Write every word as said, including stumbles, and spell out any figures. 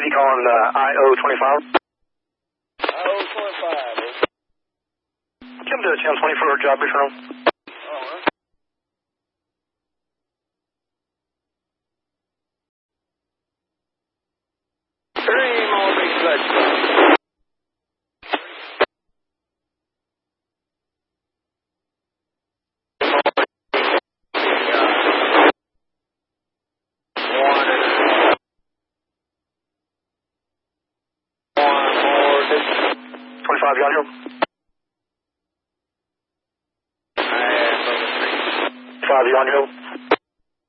he calling uh, I O twenty-five? I O twenty-five. Come to the channel twenty for a job referral. Alright. Three more big clutch. twenty-five, Yonjo. five, Yonjo.